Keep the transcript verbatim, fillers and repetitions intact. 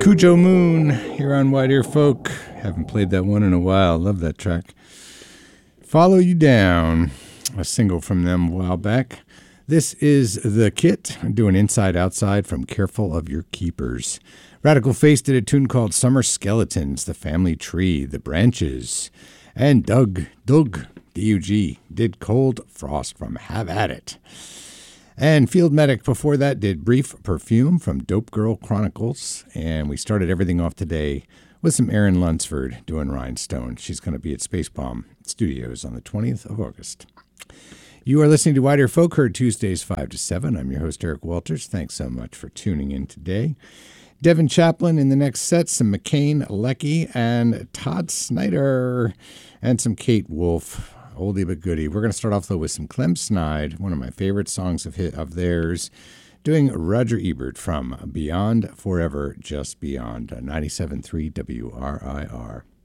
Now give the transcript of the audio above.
Cujo Moon here on White Ear Folk. Haven't played that one in a while. Love that track. Follow You Down, a single from them a while back. This is The Kit, doing Inside Outside from Careful of Your Keepers. Radical Face did a tune called Summer Skeletons, The Family Tree, The Branches. And Doug, Doug, D U G, did Cold Frost from Have At It. And Field Medic before that did Brief Perfume from Dope Girl Chronicles. And we started everything off today with some Erin Lunsford doing Rhinestone. She's going to be at Space Bomb Studios on the twentieth of August. You are listening to White Ear Folk, heard Tuesdays five to seven. I'm your host, Eric Walters. Thanks so much for tuning in today. Devin Chaplin in the next set, some McCain Leckie and Todd Snyder, and some Kate Wolf. Oldie but goodie. We're going to start off, though, with some Clem Snide, one of my favorite songs of hit, of theirs, doing Roger Ebert from Beyond Forever, Just Beyond, ninety-seven point three W R I R.